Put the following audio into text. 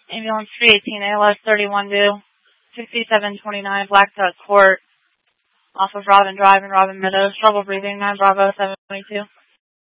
Ambulance 318, ALS 31 due, 6729 Black Duck Court, off of Robin Drive in Robin Meadows. Trouble breathing, 9 Bravo 722.